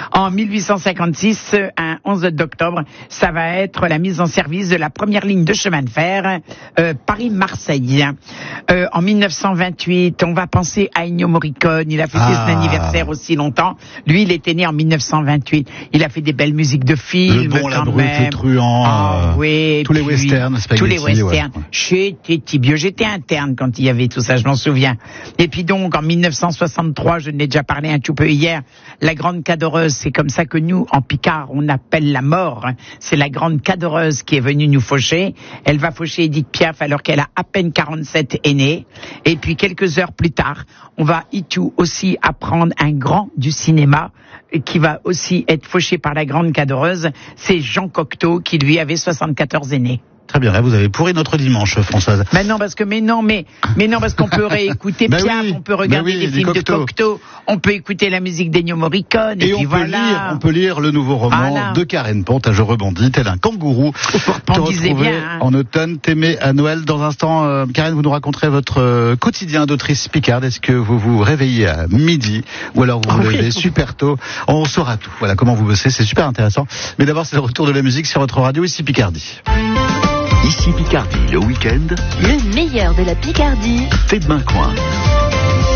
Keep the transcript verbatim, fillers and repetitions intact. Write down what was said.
En mille huit cent cinquante-six, un onze d'octobre, ça va être la mise en service de la première ligne de chemin de fer euh, Paris-Marseille. Euh, en mille neuf cent vingt-huit, on va penser à Ennio Morricone. Il a fêté Ah. son anniversaire aussi longtemps. Lui, il était né en mille neuf cent vingt-huit. Il a fait des belles musiques de films. Le bon, la quand brute, même. le truand, Ah, euh, oui, tous les puis, westerns, spaghetti, tous les westerns. ouais. J'étais tibio, j'étais interne quand il y avait tout ça, je m'en souviens. Et puis donc, en mille neuf cent soixante-trois, je n'ai déjà parlé un tout peu hier, la grande cadoreuse, c'est comme ça que nous, en Picard, on appelle la mort. C'est la grande cadoreuse qui est venue nous faucher. Elle va faucher Edith Piaf alors qu'elle a à peine quarante-sept est née. Et puis quelques heures plus tard, on va itou aussi apprendre un grand du cinéma qui va aussi être fauché par la grande cadoreuse. C'est Jean Cocteau qui lui avait soixante-quatorze est né. Très bien, là vous avez pourri notre dimanche, Françoise. Mais non, parce que, mais non, mais, mais non, parce qu'on peut réécouter Ben Piaf, oui, on peut regarder ben oui, des des films Cocteau. de Cocteau, on peut écouter la musique d'Ennio Morricone, et, Et puis on peut, voilà. lire, on peut lire le nouveau roman Voilà. de Karen Pont, Je rebondis, tel un kangourou. Rebondissez Retrouvé bien, hein. en automne, T'aimer à Noël. Dans un instant, euh, Karen, vous nous raconterez votre euh, quotidien d'autrice picarde. Est-ce que vous vous réveillez à midi ou alors vous vous Oh oui. levez super tôt? On saura tout. Voilà comment vous bossez, c'est super intéressant. Mais d'abord, c'est le retour de la musique sur votre radio, ici Picardie. Ici Picardie, le week-end, Le meilleur de la Picardie. fait de main coin.